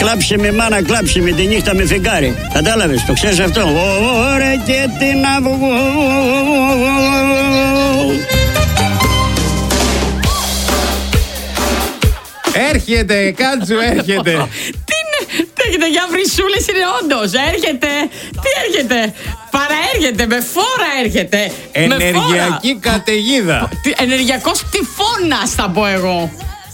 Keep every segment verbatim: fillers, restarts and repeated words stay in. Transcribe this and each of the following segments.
Κλάψε με μάνα, κλάψε με τη νύχτα με φεγγάρι. Κατάλαβες, το ξέρεις αυτό? Ωραία και τι να βγω. Έρχεται, κάτσου, έρχεται. Τι είναι, έρχεται για βρυσούλες είναι όντως. Έρχεται, τι έρχεται? Παραέρχεται, με φόρα έρχεται. Ενεργειακή καταιγίδα. Ενεργειακός τυφώνας θα πω εγώ.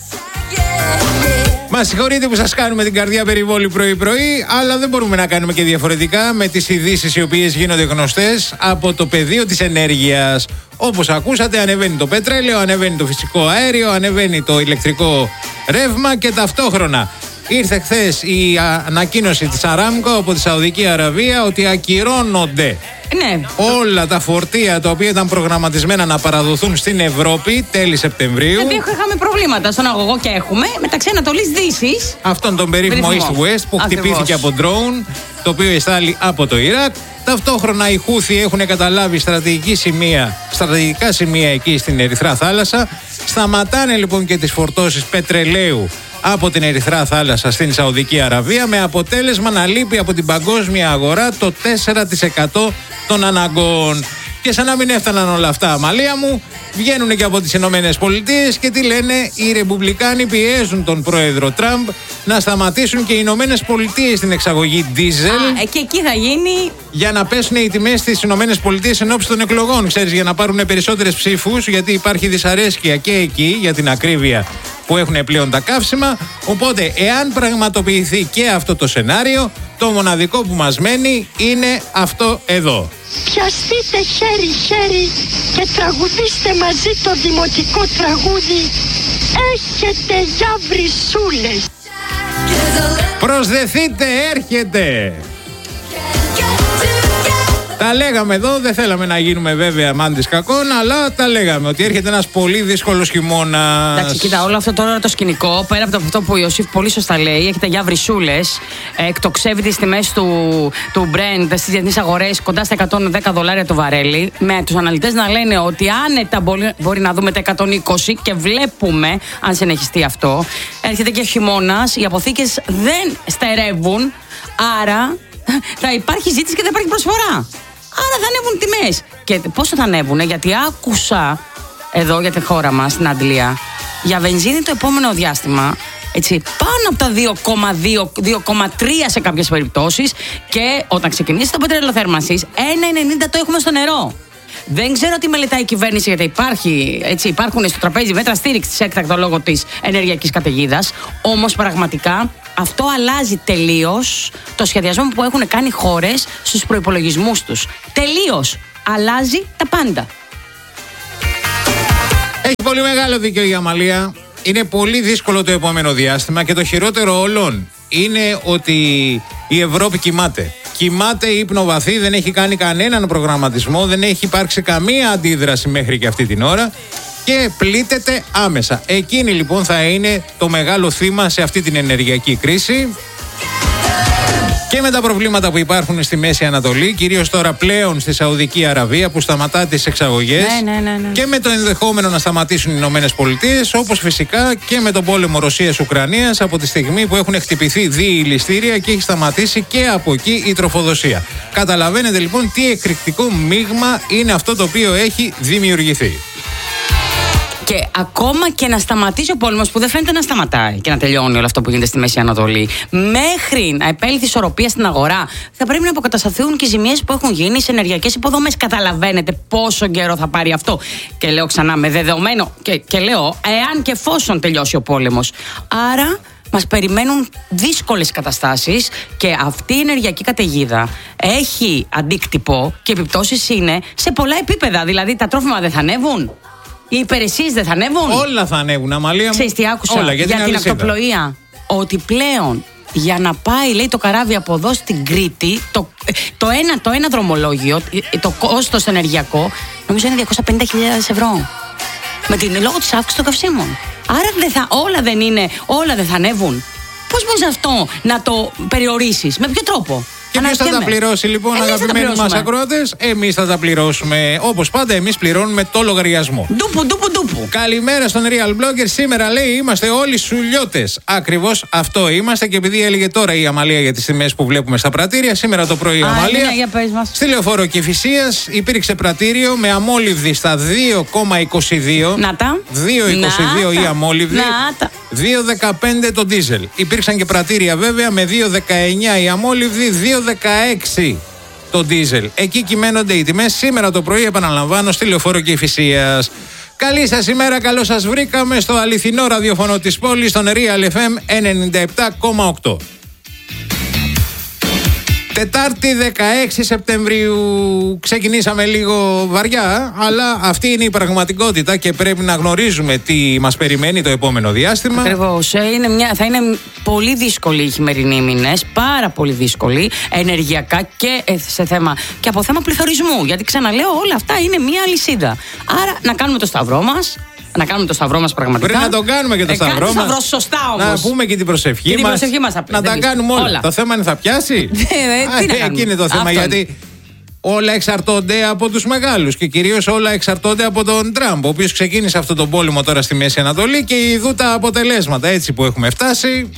Μας συγχωρείτε που σας κάνουμε την καρδιά περιβόλη πρωί-πρωί, αλλά δεν μπορούμε να κάνουμε και διαφορετικά με τις ειδήσεις οι οποίες γίνονται γνωστές από το πεδίο της ενέργειας. Όπως ακούσατε, ανεβαίνει το πετρέλαιο, ανεβαίνει το φυσικό αέριο, ανεβαίνει το ηλεκτρικό ρεύμα και ταυτόχρονα ήρθε χθες η ανακοίνωση της Αράμκο από τη Σαουδική Αραβία ότι ακυρώνονται ναι. όλα τα φορτία τα οποία ήταν προγραμματισμένα να παραδοθούν στην Ευρώπη τέλη Σεπτεμβρίου. Γιατί είχαμε προβλήματα στον αγωγό και έχουμε μεταξύ Ανατολής Δύσης. Αυτόν τον περίφημο East-West που Ακριβώς. χτυπήθηκε από drone, το οποίο εστάλει από το Ιράκ. Ταυτόχρονα οι Χούθοι έχουν καταλάβει στρατηγική σημεία, στρατηγικά σημεία εκεί στην Ερυθρά Θάλασσα. Σταματάνε λοιπόν και τις φορτώσεις πετρελαίου από την Ερυθρά Θάλασσα στην Σαουδική Αραβία, με αποτέλεσμα να λείπει από την παγκόσμια αγορά το τέσσερα τοις εκατό των αναγκών. Και σαν να μην έφταναν όλα αυτά, Αμαλία μου, βγαίνουν και από τις Ηνωμένες Πολιτείες και τι λένε? Οι Ρεπουμπλικάνοι πιέζουν τον πρόεδρο Τραμπ να σταματήσουν και οι Ηνωμένες Πολιτείες την εξαγωγή ντίζελ. Α, και εκεί θα γίνει. Για να πέσουν οι τιμές στις Ηνωμένες Πολιτείες εν ώψη των εκλογών, ξέρεις, για να πάρουν περισσότερες ψήφους, γιατί υπάρχει δυσαρέσκεια και εκεί για την ακρίβεια που έχουν πλέον τα καύσιμα. Οπότε, εάν πραγματοποιηθεί και αυτό το σενάριο, το μοναδικό που μας μένει είναι αυτό εδώ. Πιαστείτε χέρι-χέρι και τραγουδήστε μαζί το δημοτικό τραγούδι «Έχετε για βρυσούλες». Προσδεθείτε, έρχεται! Τα λέγαμε εδώ, δεν θέλαμε να γίνουμε βέβαια μάντης κακών, αλλά τα λέγαμε ότι έρχεται ένας πολύ δύσκολος χειμώνας. Εντάξει, κοίτα, όλο αυτό τώρα το σκηνικό, πέρα από αυτό που ο Ιωσήφ πολύ σωστά λέει, έχετε για βρυσούλες, εκτοξεύει τις τιμές του, του Brent στις διεθνείς αγορές κοντά στα εκατόν δέκα δολάρια το βαρέλι, με τους αναλυτές να λένε ότι άνετα μπορεί, μπορεί να δούμε τα εκατόν είκοσι και βλέπουμε αν συνεχιστεί αυτό. Έρχεται και χειμώνας, οι αποθήκες δεν στερεύουν, άρα θα υπάρχει ζήτηση και θα υπάρχει προσφορά. Άρα θα ανέβουν τιμές. Και πόσο θα ανέβουνε? Γιατί άκουσα εδώ για τη χώρα μας, στην Αγγλία, για βενζίνη το επόμενο διάστημα, έτσι, πάνω από τα δύο κόμμα δύο, δύο κόμμα τρία σε κάποιες περιπτώσεις, και όταν ξεκινήσει το πετρέλαιο θέρμανσης, ένα ενενήντα το έχουμε στο νερό. Δεν ξέρω τι μελετάει η κυβέρνηση, γιατί υπάρχει, έτσι, υπάρχουν στο τραπέζι μέτρα στήριξης έκτακτο λόγω της ενεργειακής καταιγίδας. Όμως πραγματικά αυτό αλλάζει τελείως το σχεδιασμό που έχουν κάνει χώρες στους προϋπολογισμούς τους. Τελείως αλλάζει τα πάντα. Έχει πολύ μεγάλο δίκιο η Αμαλία. Είναι πολύ δύσκολο το επόμενο διάστημα και το χειρότερο όλων είναι ότι η Ευρώπη κοιμάται. Κοιμάται ύπνο βαθύ, δεν έχει κάνει κανέναν προγραμματισμό, δεν έχει υπάρξει καμία αντίδραση μέχρι και αυτή την ώρα και πλήττεται άμεσα. Εκείνη λοιπόν θα είναι το μεγάλο θύμα σε αυτή την ενεργειακή κρίση. Και με τα προβλήματα που υπάρχουν στη Μέση Ανατολή, κυρίως τώρα πλέον στη Σαουδική Αραβία που σταματά τις εξαγωγές, ναι, ναι, ναι, ναι. και με το ενδεχόμενο να σταματήσουν οι Ηνωμένες Πολιτείες, όπως φυσικά και με τον πόλεμο Ρωσίας-Ουκρανίας από τη στιγμή που έχουν χτυπηθεί δύο ηλιστήρια και έχει σταματήσει και από εκεί η τροφοδοσία. Καταλαβαίνετε λοιπόν τι εκρηκτικό μείγμα είναι αυτό το οποίο έχει δημιουργηθεί. Και ακόμα και να σταματήσει ο πόλεμος, που δεν φαίνεται να σταματάει και να τελειώνει όλο αυτό που γίνεται στη Μέση Ανατολή, μέχρι να επέλθει ισορροπία στην αγορά, θα πρέπει να αποκατασταθούν και οι ζημιές που έχουν γίνει σε ενεργειακές υποδομές. Καταλαβαίνετε πόσο καιρό θα πάρει αυτό? Και λέω ξανά, με δεδομένο, και, και λέω, εάν και εφόσον τελειώσει ο πόλεμος. Άρα μας περιμένουν δύσκολες καταστάσεις και αυτή η ενεργειακή καταιγίδα έχει αντίκτυπο και επιπτώσεις είναι σε πολλά επίπεδα. Δηλαδή τα τρόφιμα δεν θα ανέβουν. Οι υπηρεσίες δεν θα ανέβουν. Όλα θα ανέβουν, Αμαλία μου. Ξέρεις τι άκουσα? Όλα, για την, για την ακτοπλοεία. Ότι πλέον για να πάει, λέει, το καράβι από εδώ στην Κρήτη, το, το, ένα, το ένα δρομολόγιο, το κόστος ενεργειακό, νομίζω είναι διακόσιες πενήντα χιλιάδες ευρώ. Με την λόγω της αύξησης των καυσίμων. Άρα δεν θα, όλα δεν είναι, όλα δεν θα ανέβουν. Πώς μπορείς αυτό να το περιορίσεις? Με ποιο τρόπο? Και ποιος θα τα πληρώσει λοιπόν, εμείς αγαπημένοι μας ακροατές? Εμείς θα τα πληρώσουμε. Όπως πάντα, εμείς πληρώνουμε το λογαριασμό. Ντούπου, ντούπου, ντούπου. Καλημέρα στον Real Blogger. Σήμερα λέει είμαστε όλοι σουλιώτες. Ακριβώς αυτό είμαστε. Και επειδή έλεγε τώρα η Αμαλία για τις τιμές που βλέπουμε στα πρατήρια, σήμερα το πρωί η Αμαλία ναι, για πες μας. Στη Λεωφόρο Κηφισίας υπήρξε πρατήριο με αμόλυβδη στα δύο κόμμα είκοσι δύο. Να τα. δύο κόμμα είκοσι δύο η αμόλυβδη. Να τα. δύο κόμμα δεκαπέντε το ντίζελ. Υπήρξαν και πρατήρια βέβαια με δύο κόμμα δεκαεννιά η αμόλυβδη, δύο κόμμα δεκαέξι το ντίζελ. Εκεί κυμαίνονται οι τιμές σήμερα το πρωί, επαναλαμβάνω, στη Λεωφόρο Κηφισίας. Καλή σας ημέρα, καλώς σας βρήκαμε στο αληθινό ραδιοφωνό της πόλης, στον Real εφ εμ ενενήντα επτά κόμμα οκτώ. Τετάρτη δεκαέξι Σεπτεμβρίου. Ξεκινήσαμε λίγο βαριά, αλλά αυτή είναι η πραγματικότητα και πρέπει να γνωρίζουμε τι μας περιμένει το επόμενο διάστημα. Ακριβώς. Είναι μια, θα είναι πολύ δύσκολη οι χειμερινοί μήνες, πάρα πολύ δύσκολη ενεργειακά και σε θέμα και από θέμα πληθωρισμού. Γιατί ξαναλέω, όλα αυτά είναι μια αλυσίδα. Άρα να κάνουμε το σταυρό μας. Να κάνουμε το σταυρό μας πραγματικά. Πρέπει να το κάνουμε και το ε, σταυρό μας. Σταυρό, σωστά όμως. Να πούμε και την προσευχή και την μας. Προσευχή μας να τα κάνουμε όλα. όλα. Το θέμα είναι θα πιάσει. Εκεί είναι το θέμα. Αυτό γιατί είναι. Όλα εξαρτώνται από τους μεγάλους και κυρίως όλα εξαρτώνται από τον Τραμπ, ο οποίος ξεκίνησε αυτόν τον πόλεμο τώρα στη Μέση Ανατολή και ειδού τα αποτελέσματα έτσι που έχουμε φτάσει.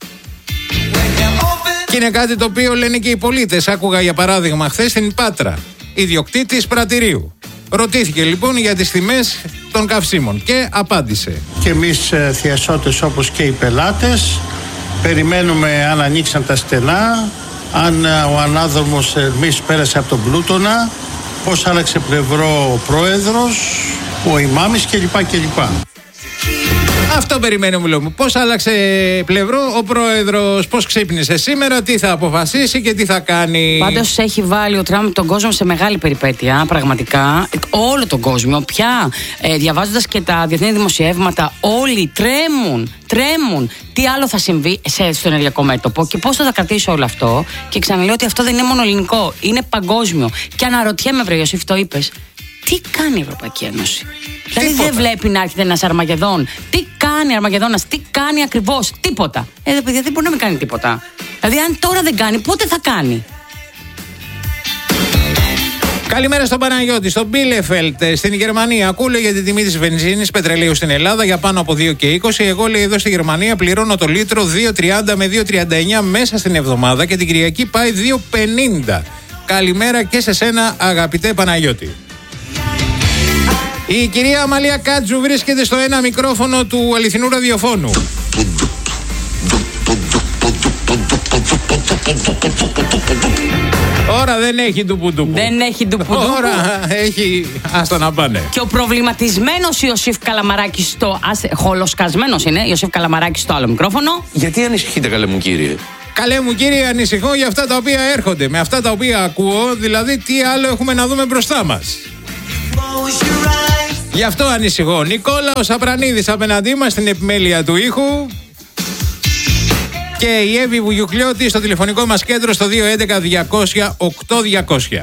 Και είναι κάτι το οποίο λένε και οι πολίτες. Άκουγα για παράδειγμα χθες στην Πάτρα, ιδιοκτήτης πρατηρίου. Ρωτήθηκε λοιπόν για τις τιμές των καυσίμων και απάντησε. Και εμείς ε, θειασότες όπως και οι πελάτες περιμένουμε αν ανοίξαν τα στενά, αν ε, ο ανάδρομος Ερμής πέρασε από τον Πλούτονα, πώς άλλαξε πλευρό ο πρόεδρος, ο ημάμις κλπ. κλπ. Αυτό περιμένουμε, λέμε. Πώς άλλαξε πλευρό ο πρόεδρος, πώς ξύπνησε σήμερα, τι θα αποφασίσει και τι θα κάνει. Πάντως έχει βάλει ο Τραμπ τον κόσμο σε μεγάλη περιπέτεια, πραγματικά. Όλο τον κόσμο. Πια ε, διαβάζοντας και τα διεθνή δημοσιεύματα, όλοι τρέμουν, τρέμουν. Τι άλλο θα συμβεί σε, στο ενεργειακό μέτωπο και πώς θα τα κρατήσει όλο αυτό. Και ξαναλέω ότι αυτό δεν είναι μόνο ελληνικό, είναι παγκόσμιο. Και αναρωτιέμαι, βρε Ιωσήφ, το είπες. Τι κάνει η Ευρωπαϊκή Ένωση? Δηλαδή δεν βλέπει να έρχεται ένας Αρμαγεδόν. Τι κάνει Αρμαγεδόνας, τι κάνει ακριβώς? Τίποτα. Ε, παιδιά, δεν μπορεί να μην κάνει τίποτα. Δηλαδή, αν τώρα δεν κάνει, πότε θα κάνει? Καλημέρα στον Παναγιώτη, στον Μπίλεφελτ στην Γερμανία. Ακούω για την τιμή της βενζίνης πετρελαίου στην Ελλάδα για πάνω από δύο και είκοσι. Εγώ λέει εδώ στη Γερμανία πληρώνω το λίτρο δύο τριάντα με δύο τριάντα εννιά μέσα στην εβδομάδα και την Κυριακή πάει δύο πενήντα. Καλημέρα και σε σένα, αγαπητέ Παναγιώτη. Η κυρία Αμαλία Κάτζου βρίσκεται στο ένα μικρόφωνο του αληθινού ραδιοφώνου. Ώρα δεν έχει ντουπου-ντουπου. Δεν έχει ντουπου-ντουπου. Ώρα έχει, άστα να πάνε. Και ο προβληματισμένος Ιωσήφ Καλαμαράκης στο, χολοσκασμένος είναι, Ιωσήφ Καλαμαράκης στο άλλο μικρόφωνο. Γιατί ανησυχείτε, καλέ μου κύριε? Καλέ μου κύριε, ανησυχώ για αυτά τα οποία έρχονται. Με αυτά τα οποία ακούω, δηλαδή τι άλλο έχουμε να δούμε μπροστά μας. Γι' αυτό ανησυχώ. Νικόλα ο Σαπρανίδης απέναντί μας στην επιμέλεια του ήχου. Και η Εύη Βουγιουκλιώτη στο τηλεφωνικό μας κέντρο στο δύο έντεκα διακόσια οκτώ διακόσια.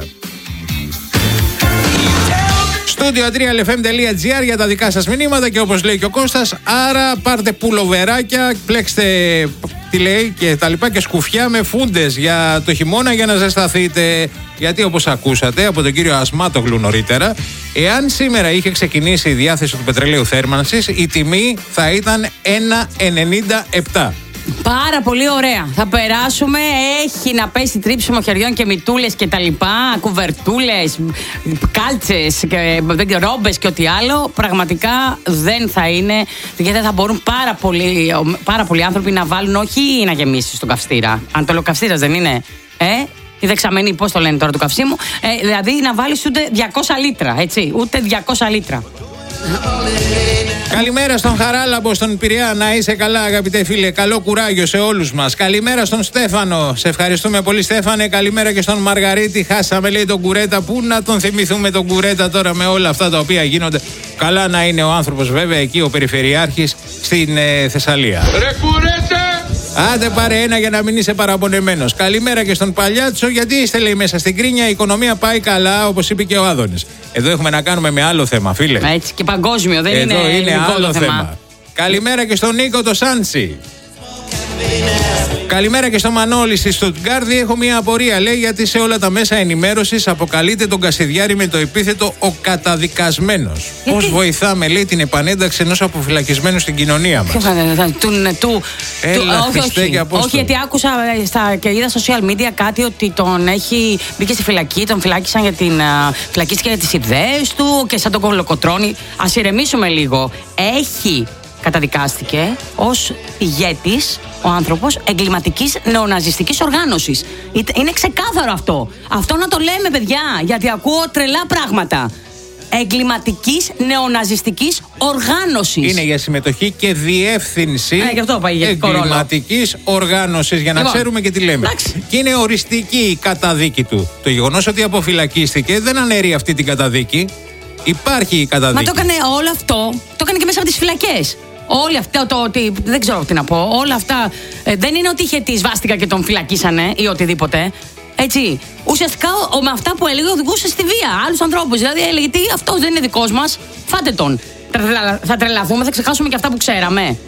Studio τρία ελ εφ εμ τελεία τζι άρ για τα δικά σας μηνύματα και όπως λέει και ο Κώστας, άρα πάρτε πουλοβεράκια, πλέξτε τι λέει και τα λοιπά και σκουφιά με φούντες για το χειμώνα για να ζεσταθείτε. Γιατί όπως ακούσατε από τον κύριο Ασμάτογλου νωρίτερα, εάν σήμερα είχε ξεκινήσει η διάθεση του πετρελαίου θέρμανσης, η τιμή θα ήταν ένα ενενήντα επτά. Πάρα πολύ ωραία. Θα περάσουμε. Έχει να πέσει τρίψιμο χεριών και μητούλες και τα λοιπά. Κουβερτούλες, κάλτσες, ρόμπες και ό,τι άλλο. Πραγματικά δεν θα είναι. Γιατί θα μπορούν πάρα πολλοί, πάρα πολλοί άνθρωποι να βάλουν, όχι να γεμίσει στον καυστήρα. Αν το λέω καυστήρας δεν είναι. Ε, η δεξαμενή, πώς το λένε τώρα του καυσίμου. Ε, δηλαδή να βάλεις ούτε διακόσια λίτρα. Έτσι, ούτε διακόσια λίτρα. Καλημέρα στον Χαράλαμπο, στον Πειραιά. Να είσαι καλά, αγαπητέ φίλε. Καλό κουράγιο σε όλους μας. Καλημέρα στον Στέφανο. Σε ευχαριστούμε πολύ, Στέφανε. Καλημέρα και στον Μαργαρίτη. Χάσαμε, λέει, τον Κουρέτα. Πού να τον θυμηθούμε τον Κουρέτα τώρα με όλα αυτά τα οποία γίνονται. Καλά να είναι ο άνθρωπος, βέβαια, εκεί ο Περιφερειάρχης στην ε, Θεσσαλία. Ρε Κουρέτα! Άντε πάρε ένα για να μην είσαι παραπονεμένος. Καλημέρα και στον Παλιάτσο, γιατί είστε, λέει, μέσα στην Κρίνια. Η οικονομία πάει καλά, όπως είπε και ο Άδωνης. Εδώ έχουμε να κάνουμε με άλλο θέμα, φίλε. Έτσι και παγκόσμιο, δεν Εδώ είναι, είναι άλλο θέμα. θέμα. Καλημέρα και στον Νίκο το Σάντσι. Καλημέρα και στο Μανώλη στη Στουτγκάρδη. Έχω μια απορία, λέει, γιατί σε όλα τα μέσα ενημέρωσης αποκαλείται τον Κασιδιάρη με το επίθετο ο καταδικασμένος. Πώς βοηθάμε, λέει, την επανένταξη ενός αποφυλακισμένου στην κοινωνία μας? Του. Έλα, Χριστέ και Απόστολε. Όχι, γιατί άκουσα στα, και είδα social media κάτι ότι τον έχει μπήκε στη φυλακή, τον φυλάκισαν για την. Φυλακίστηκε για τις ιδέες του και σαν τον κολοκοτρώνει. Ας ηρεμήσουμε λίγο. Έχει. Καταδικάστηκε ως ηγέτης ο άνθρωπος εγκληματικής νεοναζιστικής οργάνωσης. Είναι ξεκάθαρο αυτό. Αυτό να το λέμε, παιδιά, γιατί ακούω τρελά πράγματα. Εγκληματικής νεοναζιστικής οργάνωσης. Είναι για συμμετοχή και διεύθυνση ε, εγκληματικής οργάνωσης, για να λοιπόν, ξέρουμε και τι λέμε. Εντάξει. Και είναι οριστική η καταδίκη του. Το γεγονός ότι αποφυλακίστηκε δεν αναιρεί αυτή την καταδίκη. Υπάρχει η καταδίκη. Μα το έκανε όλο αυτό, το έκανε και μέσα από τις φυλακές. Όλοι αυτά, το ότι. Δεν ξέρω τι να πω. Όλα αυτά ε, δεν είναι ότι είχε τη σβάστηκα και τον φυλακίσανε ή οτιδήποτε. Έτσι. Ουσιαστικά ο, με αυτά που έλεγε οδηγούσε στη βία άλλους ανθρώπους. Δηλαδή έλεγε τι, αυτός δεν είναι δικός μας. Φάτε τον. Θα τρελαθούμε, θα ξεχάσουμε και αυτά που ξέραμε.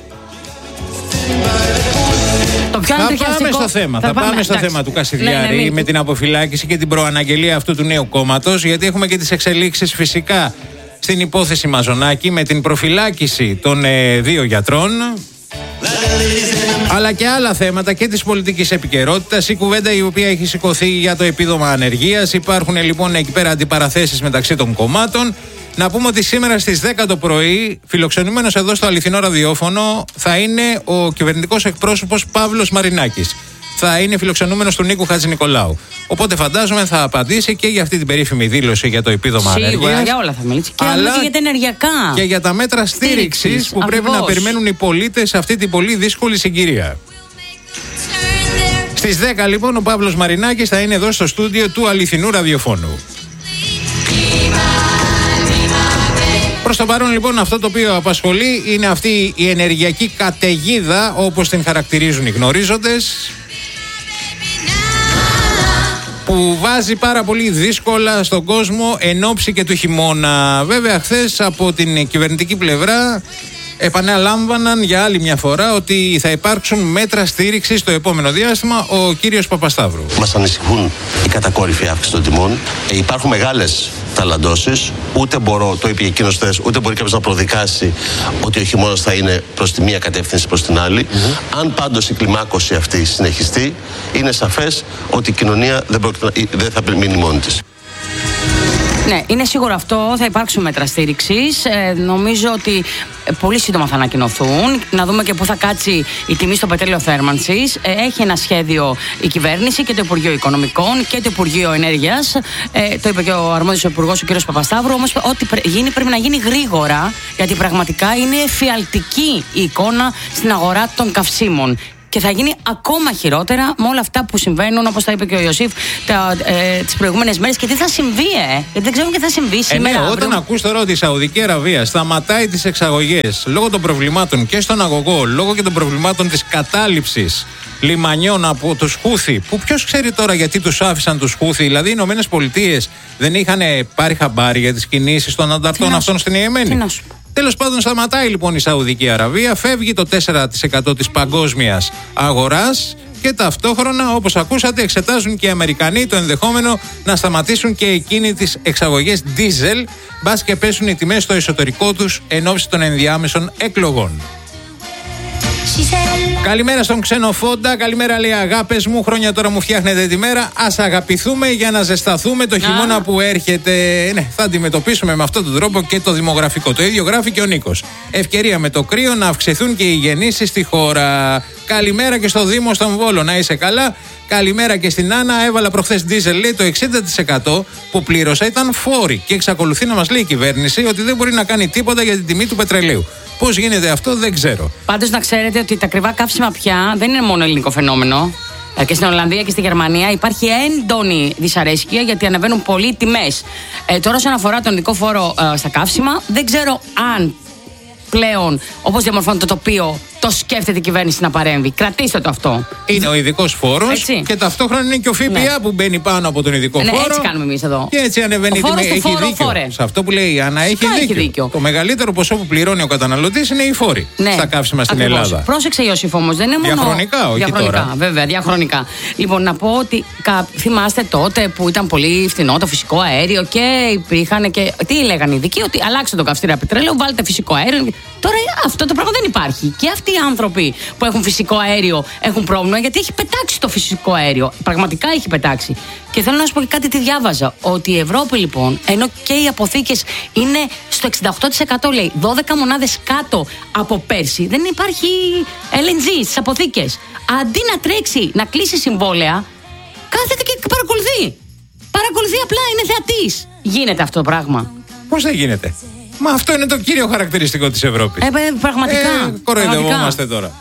Το πιο θα πάμε στο θέμα. Θα, θα πάμε, πάμε στο εντάξει. θέμα του Κασιδιάρη, ναι, ναι, με την αποφυλάκηση και την προαναγγελία αυτού του νέου κόμματος. Γιατί έχουμε και τις εξελίξεις φυσικά στην υπόθεση Μαζονάκη με την προφυλάκηση των ε, δύο γιατρών, αλλά και άλλα θέματα και της πολιτικής επικαιρότητας. Η κουβέντα η οποία έχει σηκωθεί για το επίδομα ανεργίας. Υπάρχουν λοιπόν εκεί πέρα αντιπαραθέσεις μεταξύ των κομμάτων. Να πούμε ότι σήμερα στις δέκα το πρωί, φιλοξενούμενος εδώ στο αληθινό ραδιόφωνο, θα είναι ο κυβερνητικός εκπρόσωπος Παύλος Μαρινάκης. Θα είναι φιλοξενούμενος του Νίκου Χατζηνικολάου. Οπότε φαντάζομαι θα απαντήσει και για αυτή την περίφημη δήλωση για το επίδομα ανεργίας. Σίγουρα, για όλα θα μιλήσει. Και, αλλά και για τα ενεργειακά. Και για τα μέτρα στήριξης που ακριβώς πρέπει να περιμένουν οι πολίτες σε αυτή την πολύ δύσκολη συγκυρία. Στις δέκα λοιπόν ο Παύλος Μαρινάκης θα είναι εδώ στο στούντιο του αληθινού ραδιοφώνου. Προς το παρόν λοιπόν αυτό το οποίο απασχολεί είναι αυτή η ενεργειακή καταιγίδα, όπως την χαρακτηρίζουν οι γνωρίζοντες, που βάζει πάρα πολύ δύσκολα στον κόσμο εν ώψη και του χειμώνα. Βέβαια χθες από την κυβερνητική πλευρά επαναλάμβαναν για άλλη μια φορά ότι θα υπάρξουν μέτρα στήριξης στο επόμενο διάστημα. Ο κύριος Παπασταύρου. Μας ανησυχούν η κατακόρυφη αύξηση των τιμών. Ε, υπάρχουν μεγάλες ταλαντώσεις. Ούτε μπορώ, το είπε εκείνος χθες, ούτε μπορεί κάποιος να προδικάσει ότι ο χειμώνας θα είναι προς τη μία κατεύθυνση προς την άλλη. Mm-hmm. Αν πάντως η κλιμάκωση αυτή συνεχιστεί, είναι σαφές ότι η κοινωνία δεν, πρόκειται, δεν θα μείνει μόνη της. Ναι, είναι σίγουρο αυτό. Θα υπάρξουν μέτρα στήριξης. Ε, νομίζω ότι πολύ σύντομα θα ανακοινωθούν. Να δούμε και πού θα κάτσει η τιμή στο πετρέλαιο θέρμανσης. Ε, έχει ένα σχέδιο η κυβέρνηση και το Υπουργείο Οικονομικών και το Υπουργείο Ενέργειας. Ε, το είπε και ο αρμόδιος υπουργός, ο κ. Παπασταύρου. Όμως, ό,τι γίνει πρέπει να γίνει γρήγορα, γιατί πραγματικά είναι εφιαλτική η εικόνα στην αγορά των καυσίμων. Και θα γίνει ακόμα χειρότερα με όλα αυτά που συμβαίνουν, όπως τα είπε και ο Ιωσήφ, ε, τις προηγούμενες μέρες. Και τι θα συμβεί, ε, γιατί δεν ξέρουμε τι θα συμβεί σήμερα. Ε, ναι, όταν ακούς τώρα ότι η Σαουδική Αραβία σταματάει τις εξαγωγές λόγω των προβλημάτων και στον αγωγό, λόγω και των προβλημάτων της κατάληψης λιμανιών από τους Χούθι, που ποιος ξέρει τώρα γιατί τους άφησαν τους Χούθι, δηλαδή οι Ηνωμένες Πολιτείες δεν είχαν πάρει χαμπάρι για τις κινήσεις των ανταρτών αυτών στην Ιεμένη. Τέλος πάντων, σταματάει λοιπόν η Σαουδική Αραβία, φεύγει το τέσσερα τοις εκατό της παγκόσμιας αγοράς και ταυτόχρονα, όπως ακούσατε, εξετάζουν και οι Αμερικανοί το ενδεχόμενο να σταματήσουν και εκείνοι τις εξαγωγές ντίζελ, μπας και πέσουν οι τιμές στο εσωτερικό τους εν ώψη των ενδιάμεσων εκλογών. Καλημέρα στον Ξενοφόντα. Καλημέρα, λέει, αγάπες μου. Χρόνια τώρα μου φτιάχνετε τη μέρα. Ας αγαπηθούμε για να ζεσταθούμε το χειμώνα που έρχεται. Ναι, θα αντιμετωπίσουμε με αυτόν τον τρόπο και το δημογραφικό. Το ίδιο γράφει και ο Νίκος. Ευκαιρία με το κρύο να αυξηθούν και οι γεννήσεις στη χώρα. Καλημέρα και στο Δήμο στον Βόλο. Να είσαι καλά. Καλημέρα και στην Άννα. Έβαλα προχθές ντίζελ, λέει, το εξήντα τοις εκατό που πλήρωσα ήταν φόροι. Και εξακολουθεί να μας λέει η κυβέρνηση ότι δεν μπορεί να κάνει τίποτα για την τιμή του πετρελαίου. Πώς γίνεται αυτό, δεν ξέρω. Πάντως να ξέρετε ότι τα ακριβά καύσιμα πια δεν είναι μόνο ελληνικό φαινόμενο. Και στην Ολλανδία και στη Γερμανία υπάρχει έντονη δυσαρέσκεια γιατί ανεβαίνουν πολύ οι τιμές. Ε, τώρα, όσον αφορά τον ειδικό φόρο ε, στα καύσιμα, δεν ξέρω αν πλέον, όπως διαμορφώνει το τοπίο, το σκέφτεται η κυβέρνηση να παρέμβει. Κρατήστε το αυτό. Είναι ο ειδικός φόρος και ταυτόχρονα είναι και ο ΦΠΑ, ναι, που μπαίνει πάνω από τον ειδικό ναι, φόρο. Έτσι κάνουμε εμείς εδώ. Και έτσι ανεβαίνει η τιμή. Έχει φόρο, δίκιο. φόρε. Σε αυτό που λέει η Άννα, έχει δίκιο. έχει δίκιο. Το μεγαλύτερο ποσό που πληρώνει ο καταναλωτής είναι οι φόροι, ναι, στα καύσιμα στην Ακριβώς. Ελλάδα. Πρόσεξε, Ιώσιφ, όμως, δεν είναι μόνο. Διαχρονικά, όχι διαχρονικά, τώρα. Βέβαια, διαχρονικά. Λοιπόν, να πω ότι κα... θυμάστε τότε που ήταν πολύ φθηνό το φυσικό αέριο και υπήρχαν και. Τι λέγανε οι ειδικοί, ότι αλλάξτε το καυστήρα πετρέλαιο, βάλτε φυσικό αέριο. Τώρα αυτό το πράγμα δεν υπάρχει. Και αυτοί οι άνθρωποι που έχουν φυσικό αέριο έχουν πρόβλημα, γιατί έχει πετάξει το φυσικό αέριο. Πραγματικά έχει πετάξει. Και θέλω να σου πω και κάτι, τι διάβαζα. Ότι η Ευρώπη λοιπόν, ενώ και οι αποθήκες είναι στο εξήντα οκτώ τοις εκατό, λέει, δώδεκα μονάδες κάτω από πέρσι, δεν υπάρχει ελ εν τζι στις αποθήκες. Αντί να τρέξει, να κλείσει συμβόλαια, κάθεται και παρακολουθεί. Παρακολουθεί απλά, είναι θεατής. Γίνεται αυτό το πράγμα. Πώς δεν γίνεται? Μα αυτό είναι το κύριο χαρακτηριστικό της Ευρώπης. Ε, πραγματικά. Ε, κοροϊδευόμαστε τώρα.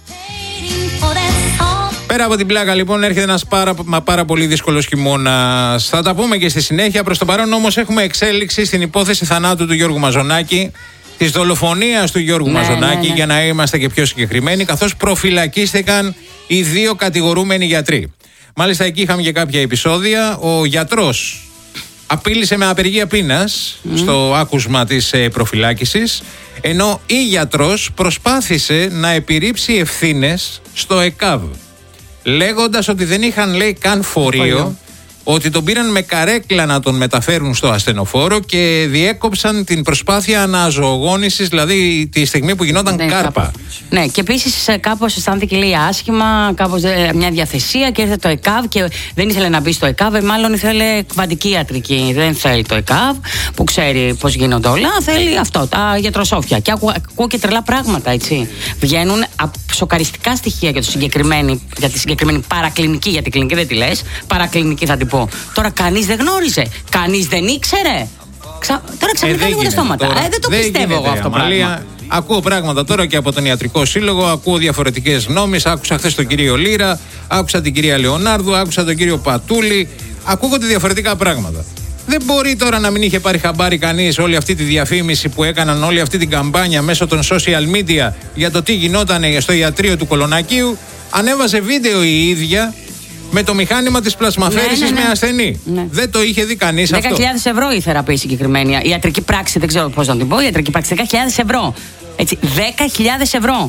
Πέρα από την πλάκα, λοιπόν, έρχεται ένας πάρα, μα πάρα πολύ δύσκολος χειμώνας. Θα τα πούμε και στη συνέχεια. Προς το παρόν, όμως, έχουμε εξέλιξη στην υπόθεση θανάτου του Γιώργου Μαζονάκη, της δολοφονίας του Γιώργου ναι, Μαζονάκη, ναι, ναι. για να είμαστε και πιο συγκεκριμένοι, καθώς προφυλακίστηκαν οι δύο κατηγορούμενοι γιατροί. Μάλιστα, εκεί είχαμε και κάποια επεισόδια. Ο γιατρός απείλησε με απεργία πείνας mm. στο άκουσμα της ε, προφυλάκησης, ενώ η γιατρός προσπάθησε να επιρρύψει ευθύνες στο ΕΚΑΒ, λέγοντας ότι δεν είχαν, λέει, καν φορείο, ότι τον πήραν με καρέκλα να τον μεταφέρουν στο ασθενοφόρο και διέκοψαν την προσπάθεια αναζωογόνησης, δηλαδή τη στιγμή που γινόταν ναι, κάρπα. Κάπως. Ναι, και επίσης κάπως αισθάνθηκε, λέει, άσχημα, κάπως μια διαθεσία και ήρθε το ΕΚΑΒ και δεν ήθελε να μπει στο ΕΚΑΒ, μάλλον ήθελε κβαντική ιατρική. Δεν θέλει το ΕΚΑΒ που ξέρει πώς γίνονται όλα, θέλει αυτό, τα γιατροσόφια. Και ακούω, ακούω και τρελά πράγματα, έτσι. Βγαίνουν σοκαριστικά στοιχεία για, το συγκεκριμένη, για τη συγκεκριμένη παρακλινική, για την κλινική δεν τη λες, παρακλινική θα την πω. Τώρα κανείς δεν γνώριζε, κανείς δεν ήξερε. Ξα... Τώρα ξαφνικά λίγο τα στόματα. Τώρα, ε, δεν το δεν πιστεύω γίνεται, εγώ αυτό το πράγμα. Ακούω πράγματα τώρα και από τον Ιατρικό Σύλλογο, ακούω διαφορετικές γνώμες. Άκουσα χθες τον κύριο Λύρα, άκουσα την κυρία Λεωνάρδου, άκουσα τον κύριο Πατούλη. Ακούγονται διαφορετικά πράγματα. Δεν μπορεί τώρα να μην είχε πάρει χαμπάρι κανείς όλη αυτή τη διαφήμιση που έκαναν, όλη αυτή την καμπάνια μέσω των social media για το τι γινόταν στο ιατρείο του Κολονακίου. Ανέβασε βίντεο η ίδια με το μηχάνημα της πλασμαφέρησης ναι, ναι, ναι. με ασθενή. Ναι. Δεν το είχε δει κανείς αυτό. δέκα χιλιάδες ευρώ η θεραπεία συγκεκριμένη. Η ιατρική πράξη, δεν ξέρω πώς να την πω. Η ιατρική πράξη, δέκα χιλιάδες ευρώ. Έτσι, δέκα χιλιάδες ευρώ.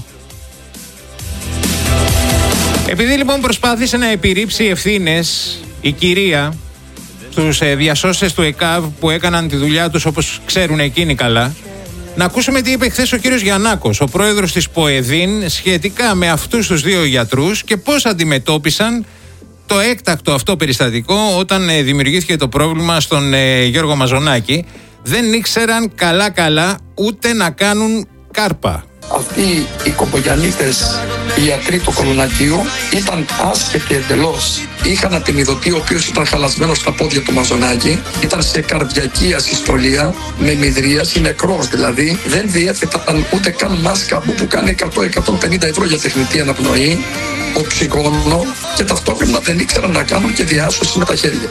Επειδή λοιπόν προσπάθησε να επιρρύψει ευθύνες η κυρία στους ε, διασώστες του ΕΚΑΒ που έκαναν τη δουλειά τους όπως ξέρουν εκείνοι καλά, να ακούσουμε τι είπε χθες ο κύριος Γιαννάκος, ο πρόεδρος της ΠΟΕΔΗΝ, σχετικά με αυτούς τους δύο γιατρούς και πώς αντιμετώπισαν το έκτακτο αυτό περιστατικό όταν ε, δημιουργήθηκε το πρόβλημα στον ε, Γιώργο Μαζονάκη. Δεν ήξεραν καλά-καλά ούτε να κάνουν κάρπα. Αυτοί οι κομπογιαννίτες ιατροί του Κολονακίου ήταν άσχετοι εντελώς. Είχαν ατιμιδωτή ο οποίος ήταν χαλασμένος στα πόδια του Μαζονάκη, ήταν σε καρδιακή ασυστολία, με μυδρίαση, νεκρός δηλαδή. Δεν διέθεταν ούτε καν μάσκα που κάνει εκατό με εκατόν πενήντα ευρώ για τεχνητή αναπνοή, οξυγόνο, και ταυτόχρονα δεν ήξεραν να κάνουν και διάσωση με τα χέρια.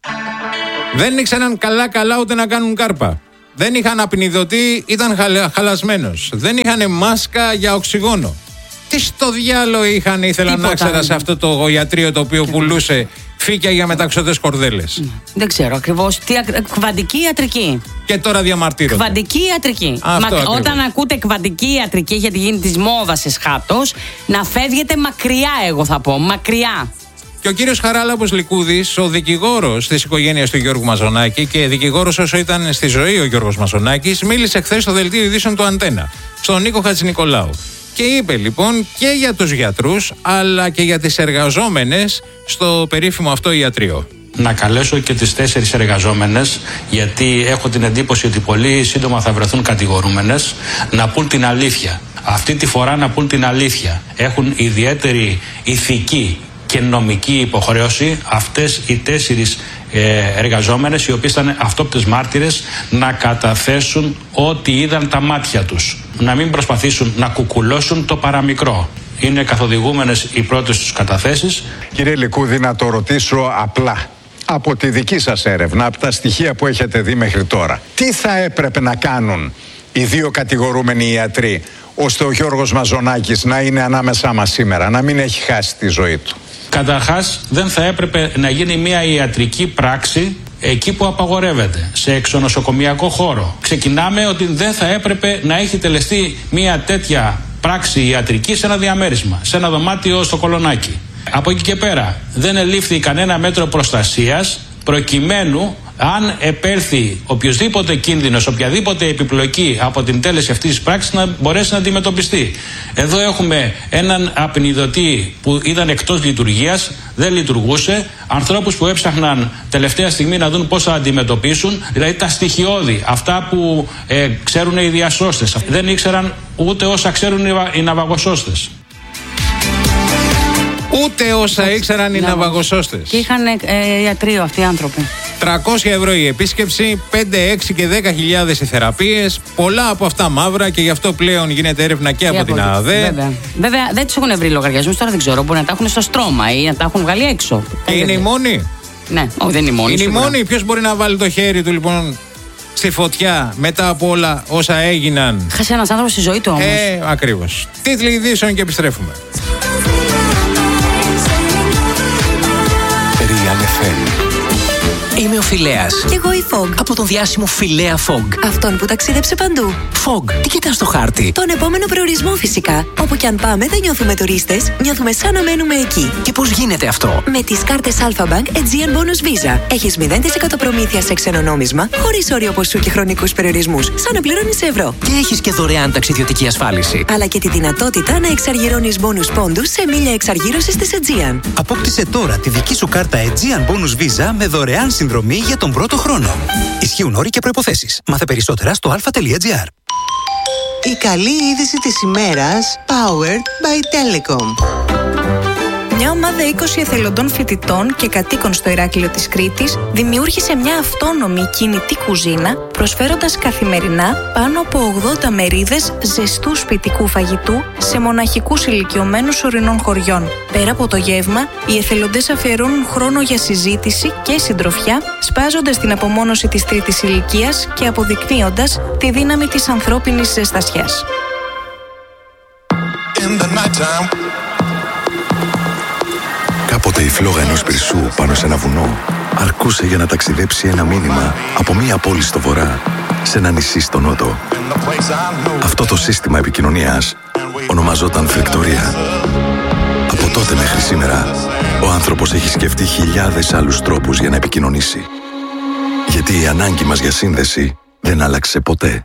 Δεν ήξεραν καλά-καλά ούτε να κάνουν κάρπα. Δεν είχαν απεινιδωτή, ήταν χαλα, χαλασμένος. Δεν είχαν μάσκα για οξυγόνο. Τι στο διάλο είχαν, ήθελα να ξέρα σε αυτό το ιατρείο το οποίο πουλούσε φύκια για μεταξωτές κορδέλες. Δεν ξέρω ακριβώς. Τι, κβαντική ιατρική. Και τώρα διαμαρτύρονται. Κβαντική ιατρική. Μα, όταν ακούτε κβαντική ιατρική, γιατί γίνει της μόδας εσχάτως, να φεύγετε μακριά, εγώ θα πω. Μακριά. Και ο κύριος Χαράλαμπος Λικούδης, ο δικηγόρος της οικογένειας του Γιώργου Μαζονάκη και δικηγόρος όσο ήταν στη ζωή ο Γιώργος Μαζονάκης, μίλησε χθες στο δελτίο ειδήσεων του Αντένα, στον Νίκο Χατζηνικολάου. Και είπε λοιπόν και για τους γιατρούς, αλλά και για τις εργαζόμενες στο περίφημο αυτό ιατρείο. Να καλέσω και τις τέσσερις εργαζόμενες, γιατί έχω την εντύπωση ότι πολύ σύντομα θα βρεθούν κατηγορούμενες, να πούν την αλήθεια. Αυτή τη φορά να πούν την αλήθεια. Έχουν ιδιαίτερη ηθική και νομική υποχρέωση αυτές οι τέσσερις ε, εργαζόμενες, οι οποίες ήταν αυτόπτες μάρτυρες, να καταθέσουν ό,τι είδαν τα μάτια τους. Να μην προσπαθήσουν να κουκουλώσουν το παραμικρό. Είναι καθοδηγούμενες οι πρώτες τους καταθέσεις. Κύριε Λικούδη, να το ρωτήσω απλά. Από τη δική σας έρευνα, από τα στοιχεία που έχετε δει μέχρι τώρα, τι θα έπρεπε να κάνουν οι δύο κατηγορούμενοι ιατροί ώστε ο Γιώργος Μαζονάκης να είναι ανάμεσά μας σήμερα, να μην έχει χάσει τη ζωή του? Καταρχάς, δεν θα έπρεπε να γίνει μια ιατρική πράξη εκεί που απαγορεύεται, σε εξονοσοκομιακό χώρο. Ξεκινάμε ότι δεν θα έπρεπε να έχει τελεστεί μια τέτοια πράξη ιατρική σε ένα διαμέρισμα, σε ένα δωμάτιο στο Κολονάκι. Από εκεί και πέρα δεν ελήφθη κανένα μέτρο προστασίας προκειμένου, αν επέλθει οποιοδήποτε κίνδυνος, οποιαδήποτε επιπλοκή από την τέλεση αυτής της πράξης, να μπορέσει να αντιμετωπιστεί. Εδώ έχουμε έναν απεινιδωτή που ήταν εκτός λειτουργίας, δεν λειτουργούσε, ανθρώπους που έψαχναν τελευταία στιγμή να δουν πώς θα αντιμετωπίσουν, δηλαδή τα στοιχειώδη, αυτά που ε, ξέρουν οι διασώστες. Δεν ήξεραν ούτε όσα ξέρουν οι ναυαγοσώστες. Ούτε όσα ήξεραν οι ναυαγοσώστες. Και είχαν ε, ιατρείο αυτοί οι άνθρωποι. τριακόσια ευρώ η επίσκεψη, πέντε, έξι και δέκα χιλιάδες οι θεραπείες. Πολλά από αυτά μαύρα και γι' αυτό πλέον γίνεται έρευνα και, και από, από την ΑΔΕ. Βέβαια. Βέβαια δεν τους έχουν βρει λογαριασμούς, τώρα δεν ξέρω. Μπορεί να τα έχουν στο στρώμα ή να τα έχουν βγάλει έξω. Και είναι οι μόνοι. Ναι, όχι, δεν είναι οι μόνοι. Είναι οι μόνοι. Ποιος μπορεί να βάλει το χέρι του λοιπόν στη φωτιά μετά από όλα όσα έγιναν? Χάσε ένας άνθρωπος στη ζωή του όμως. Ε, ακριβώς. Τίτλοι ειδήσεων και επιστρέφουμε. Real εφ εμ. Είμαι ο Φιλέας. Κι εγώ η Fog. Από τον διάσημο Φιλέα Fog. Αυτόν που ταξίδεψε παντού. Fog, τι κοιτάς στο χάρτη? Τον επόμενο προορισμό φυσικά. Όπου κι αν πάμε δεν νιώθουμε τουρίστες, νιώθουμε σαν να μένουμε εκεί. Και πώς γίνεται αυτό? Με τις κάρτες Alpha Bank Aegean Bonus Visa. Έχεις μηδέν τοις εκατό προμήθεια σε ξένο νόμισμα, χωρίς όριο ποσού και χρονικούς περιορισμούς, σαν να πληρώνεις ευρώ. Και έχεις και δωρεάν ταξιδιωτική ασφάλιση. Αλλά και τη δυνατότητα να εξαργυρώνεις bonus πόντους σε μίλια εξαργύρωσης της Aegean. Απόκτησε τώρα τη δική σου κάρτα Aegean Bonus Visa με δωρεάν συνδρομή για τον πρώτο χρόνο. Ισχύουν όροι και προϋποθέσεις. Μάθε περισσότερα στο αλφα τελεία τζι άρ. Η καλή είδηση της ημέρας, powered by Telecom. Μια ομάδα είκοσι εθελοντών φοιτητών και κατοίκων στο Ηράκλειο της Κρήτης δημιούργησε μια αυτόνομη κινητή κουζίνα, προσφέροντας καθημερινά πάνω από ογδόντα μερίδες ζεστού σπιτικού φαγητού σε μοναχικούς ηλικιωμένους ορεινών χωριών. Πέρα από το γεύμα, οι εθελοντές αφιερώνουν χρόνο για συζήτηση και συντροφιά, σπάζοντας την απομόνωση της τρίτης ηλικίας και αποδεικνύοντας τη δύναμη της ανθρώπινης ζεστασιάς. Κάποτε η φλόγα ενός πυρσού πάνω σε ένα βουνό αρκούσε για να ταξιδέψει ένα μήνυμα από μία πόλη στο βορρά σε ένα νησί στο νότο. Αυτό το σύστημα επικοινωνίας ονομαζόταν φλεκτορία. Από τότε μέχρι σήμερα ο άνθρωπος έχει σκεφτεί χιλιάδες άλλους τρόπους για να επικοινωνήσει. Γιατί η ανάγκη μας για σύνδεση δεν άλλαξε ποτέ.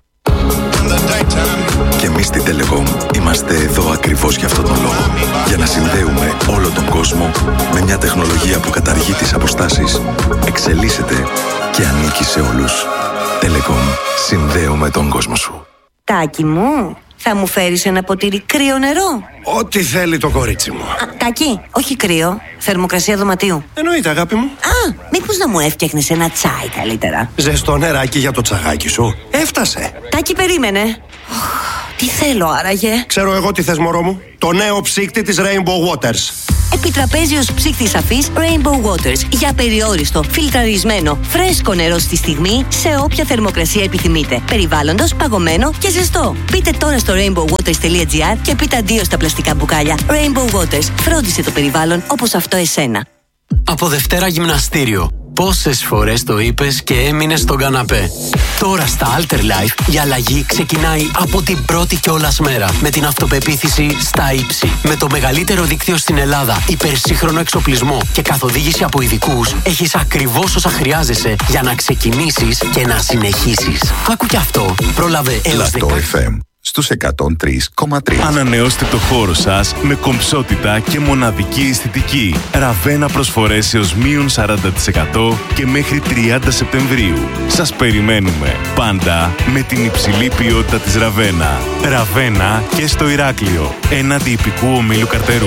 Και εμείς στην Telecom είμαστε εδώ ακριβώς για αυτόν τον λόγο. Για να συνδέουμε όλο τον κόσμο με μια τεχνολογία που καταργεί τις αποστάσεις, εξελίσσεται και ανήκει σε όλους. Telecom. Συνδέουμε τον κόσμο σου. Τάκη μου, θα μου φέρεις ένα ποτήρι κρύο νερό? Ό,τι θέλει το κορίτσι μου. Α, Τάκη, όχι κρύο, θερμοκρασία δωματίου. Εννοείται, αγάπη μου. Α, μήπως να μου έφτιαχνες ένα τσάι καλύτερα? Ζεστό νεράκι για το τσαγάκι σου. Έφτασε. Τάκη, περίμενε. Τι θέλω άραγε? Ξέρω εγώ τι θες, μωρό μου. Το νέο ψύκτη της Rainbow Waters. Επιτραπέζιος ψύκτης αφής Rainbow Waters. Για περιόριστο, φιλτραρισμένο, φρέσκο νερό στη στιγμή, σε όποια θερμοκρασία επιθυμείτε. Περιβάλλοντος, παγωμένο και ζεστό. Μπείτε τώρα στο rainbow waters τελεία τζι άρ και πείτε αντίο στα πλαστικά μπουκάλια. Rainbow Waters. Φρόντισε το περιβάλλον όπως αυτό εσένα. Από Δευτέρα γυμναστήριο. Πόσες φορές το είπες και έμεινες στον καναπέ? Τώρα στα Alter Life η αλλαγή ξεκινάει από την πρώτη κιόλας μέρα. Με την αυτοπεποίθηση στα ύψη. Με το μεγαλύτερο δίκτυο στην Ελλάδα, υπερσύγχρονο εξοπλισμό και καθοδήγηση από ειδικούς, έχεις ακριβώς όσα χρειάζεσαι για να ξεκινήσεις και να συνεχίσεις. Άκου κι αυτό. Πρόλαβε έως δέκα. εφ εμ στους εκατόν τρία κόμμα τρία. Ανανεώστε το χώρο σας με κομψότητα και μοναδική αισθητική. Ραβένα προσφορές έως μείον σαράντα τοις εκατό και μέχρι τριάντα Σεπτεμβρίου. Σας περιμένουμε πάντα με την υψηλή ποιότητα της Ραβένα. Ραβένα και στο Ηράκλειο, έναντι ιππικού ομίλου Καρτερού.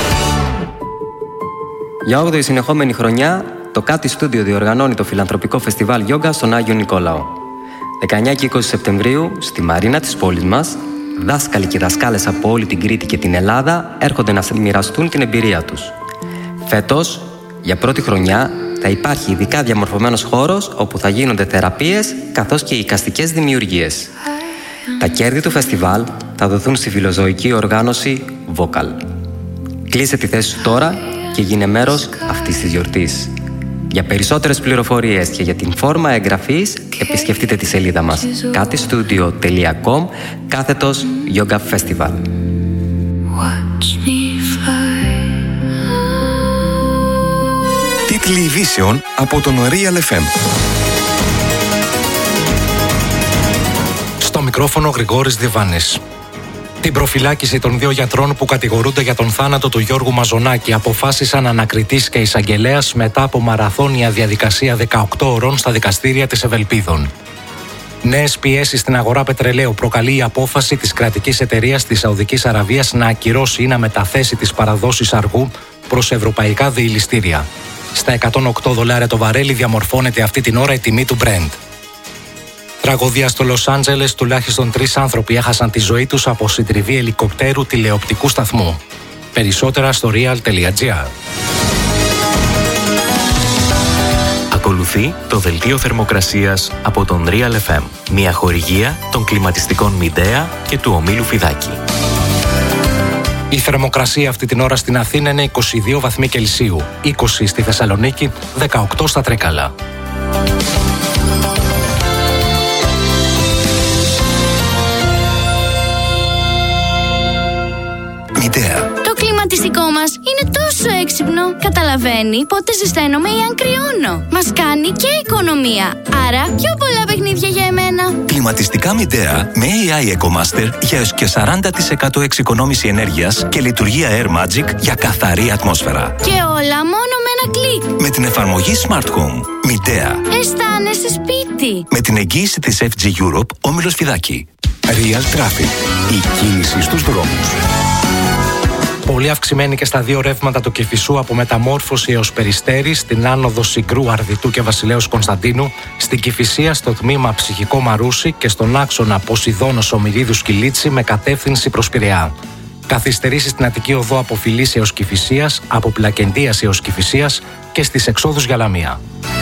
Για όγδοη συνεχόμενη χρονιά, το Κάτι Studio διοργανώνει το φιλανθρωπικό φεστιβάλ Γιόγκα στον Άγιο Νικόλαο. δεκαεννέα και είκοσι Σεπτεμβρίου, στη Μαρίνα της πόλης μας, δάσκαλοι και δασκάλες από όλη την Κρήτη και την Ελλάδα έρχονται να μοιραστούν την εμπειρία τους. Φέτος, για πρώτη χρονιά, θα υπάρχει ειδικά διαμορφωμένος χώρος όπου θα γίνονται θεραπείες καθώς και εικαστικές δημιουργίες. Τα κέρδη του φεστιβάλ θα δοθούν στη φιλοζωική οργάνωση Vocal. Κλείσε τη θέση σου τώρα και γίνε μέρος αυτής της γιορτής. Για περισσότερες πληροφορίες και για την φόρμα εγγραφής, επισκεφτείτε τη σελίδα μας katistudio τελεία com κάθετος Yoga Festival. Τίτλοι ειδήσεων από τον Real εφ εμ. Στο μικρόφωνο Γρηγόρης Διβάνης. Την προφυλάκηση των δύο γιατρών που κατηγορούνται για τον θάνατο του Γιώργου Μαζονάκη αποφάσισαν ανακριτής και εισαγγελέας μετά από μαραθώνια διαδικασία δεκαοκτώ ωρών στα δικαστήρια της Ευελπίδων. Νέες πιέσεις στην αγορά πετρελαίου προκαλεί η απόφαση της κρατικής εταιρείας της Σαουδικής Αραβίας να ακυρώσει ή να μεταθέσει τις παραδόσεις αργού προς ευρωπαϊκά διηλιστήρια. Στα εκατόν οκτώ δολάρια το βαρέλι διαμορφώνεται αυτή την ώρα η τιμή του Brent. Τραγωδία στο Λος Άντζελες, τουλάχιστον τρεις άνθρωποι έχασαν τη ζωή τους από συντριβή ελικοπτέρου τηλεοπτικού σταθμού. Περισσότερα στο real τελεία gr. Ακολουθεί το δελτίο θερμοκρασίας από τον Real εφ εμ, μια χορηγία των κλιματιστικών Μιντέα και του ομίλου Φιδάκη. Η θερμοκρασία αυτή την ώρα στην Αθήνα είναι είκοσι δύο βαθμοί Κελσίου, είκοσι στη Θεσσαλονίκη, δεκαοκτώ στα Τρέκαλα. Μιντέα. Το κλιματιστικό μας είναι τόσο έξυπνο. Καταλαβαίνει πότε ζεσταίνομαι ή αν κρυώνω. Μας κάνει και οικονομία. Άρα πιο πολλά παιχνίδια για εμένα. Κλιματιστικά Μιντέα με έι άι EcoMaster για έως και σαράντα τοις εκατό εξοικονόμηση ενέργειας και λειτουργία Air Magic για καθαρή ατμόσφαιρα. Και όλα μόνο με ένα κλικ. Με την εφαρμογή Smart Home. Μιντέα. Αισθάνεσαι σπίτι. Με την εγγύηση της εφ τζι Europe, όμιλος Φιδάκη. Real Traffic. Η κίνηση στους δρόμους. Πολύ αυξημένη και στα δύο ρεύματα του Κηφισού από Μεταμόρφωση έως Περιστέρη, στην άνοδο Συγκρού, Αρδιτού και Βασιλέως Κωνσταντίνου, στην Κηφισία στο τμήμα Ψυχικό Μαρούσι και στον άξονα Ποσειδώνος Ομηρίδου Σκυλίτσι με κατεύθυνση προς Πειραιά. Καθυστερήσεις στην Αττική Οδό από Φιλής έως Κηφισίας, από Πλακεντίας έως Κηφισίας και στις εξόδους για Λαμία.